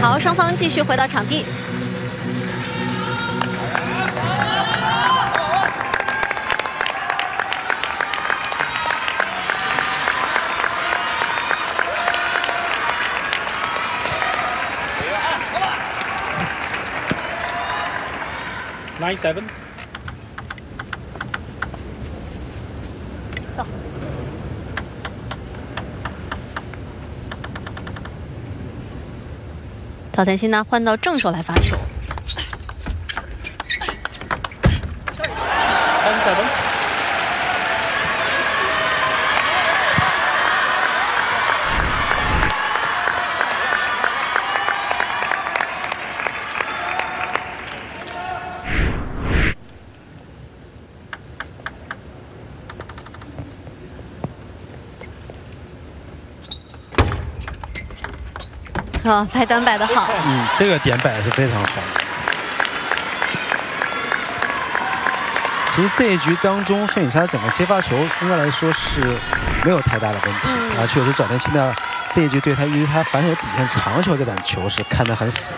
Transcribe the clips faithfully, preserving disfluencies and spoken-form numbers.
好，双方继续回到场地。 Nine seven。 到。早田希娜换到正手来发球。 Ten seven。 啊，摆单摆得好。 嗯，这个点摆的是非常好。其实这一局当中，孙颖莎整个接发球应该来说是没有太大的问题，嗯、而确实早田希娜这一局对他，因为他反手底线长球这板球是看得很死。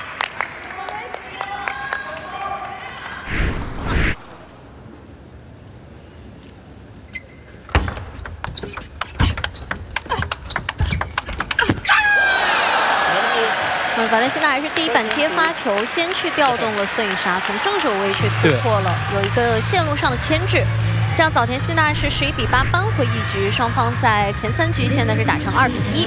早田希娜还是第一板接发球，先去调动了孙颖莎，从正手位去突破了，有一个线路上的牵制。这样早田希娜是十一比八扳回一局，双方在前三局现在是打成二比一。